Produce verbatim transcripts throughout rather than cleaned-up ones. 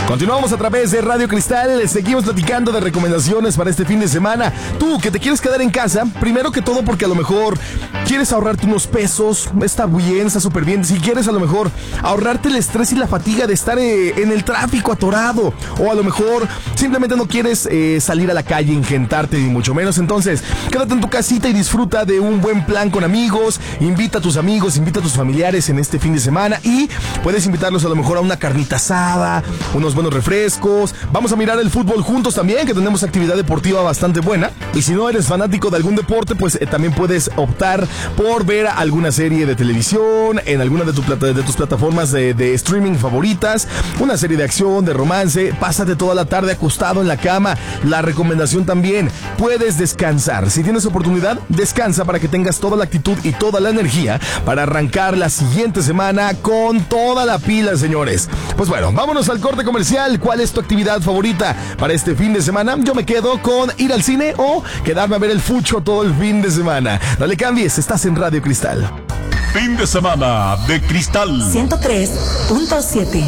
Continuamos a través de Radio Cristal, seguimos platicando de recomendaciones para este fin de semana. Tú que te quieres quedar en casa, primero que todo porque a lo mejor quieres ahorrarte unos pesos, está bien, está súper bien. Si quieres a lo mejor ahorrarte el estrés y la fatiga de estar eh, en el tráfico atorado, o a lo mejor simplemente no quieres eh, salir a la calle, ingentarte ni mucho menos, entonces quédate en tu casita y disfruta de un buen plan con amigos, invita a tus amigos, invita a tus familiares en este fin de semana y puedes invitarlos a lo mejor a una carnita asada, unos buenos refrescos, vamos a mirar el fútbol juntos también, que tenemos actividad deportiva bastante buena, y si no eres fanático de algún deporte, pues eh, también puedes optar por ver alguna serie de televisión, en alguna de, tu plata, de tus plataformas de, de streaming favoritas, una serie de acción, de romance, pásate toda la tarde acostado en la cama. La recomendación también, puedes descansar, si tienes oportunidad, descansa para que tengas toda la actitud y toda la energía para arrancar la siguiente semana con toda la pila, señores. Pues bueno, vámonos al corte comercial. ¿Cuál es tu actividad favorita para este fin de semana? Yo me quedo con ir al cine o quedarme a ver el fucho todo el fin de semana. No le cambies, estás en Radio Cristal. Fin de semana de Cristal ciento tres punto siete.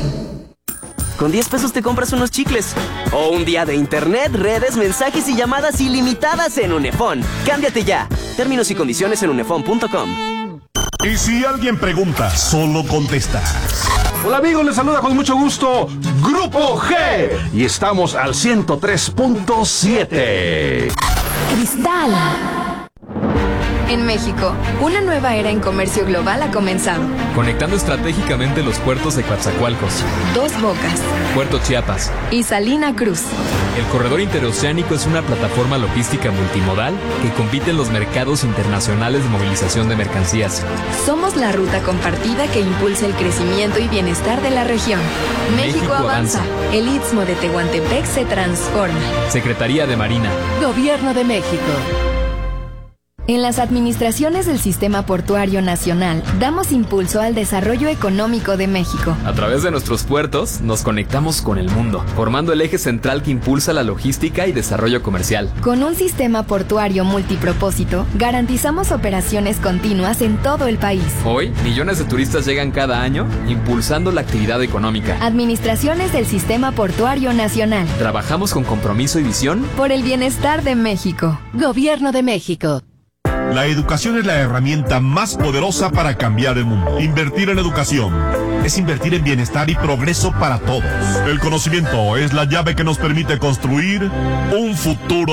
Con diez pesos te compras unos chicles. O un día de internet, redes, mensajes y llamadas ilimitadas en Unefón. Cámbiate ya. Términos y condiciones en unefón punto com. Y si alguien pregunta, solo contestas. Hola amigos, les saluda con mucho gusto Grupo G. Y estamos al ciento tres punto siete. Cristal. En México, una nueva era en comercio global ha comenzado. Conectando estratégicamente los puertos de Coatzacoalcos, Dos Bocas Puerto Chiapas y Salina Cruz. El corredor interoceánico es una plataforma logística multimodal que compite en los mercados internacionales de movilización de mercancías. Somos la ruta compartida que impulsa el crecimiento y bienestar de la región. México, México avanza. avanza. El Istmo de Tehuantepec se transforma. Secretaría de Marina. Gobierno de México. En las administraciones del Sistema Portuario Nacional, damos impulso al desarrollo económico de México. A través de nuestros puertos, nos conectamos con el mundo, formando el eje central que impulsa la logística y desarrollo comercial. Con un sistema portuario multipropósito, garantizamos operaciones continuas en todo el país. Hoy, millones de turistas llegan cada año, impulsando la actividad económica. Administraciones del Sistema Portuario Nacional. Trabajamos con compromiso y visión Por el bienestar de México. Gobierno de México. La educación es la herramienta más poderosa para cambiar el mundo. Invertir en educación es invertir en bienestar y progreso para todos. El conocimiento es la llave que nos permite construir un futuro